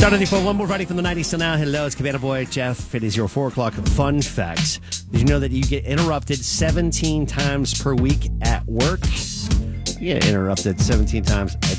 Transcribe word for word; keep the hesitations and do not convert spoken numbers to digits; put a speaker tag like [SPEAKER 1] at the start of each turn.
[SPEAKER 1] Start of the one more writing from the nineties to now. Hello, it's Cabana Boy Jeff. It is your four o'clock fun facts. Did you know that you get interrupted seventeen times per week at work? You get interrupted seventeen times a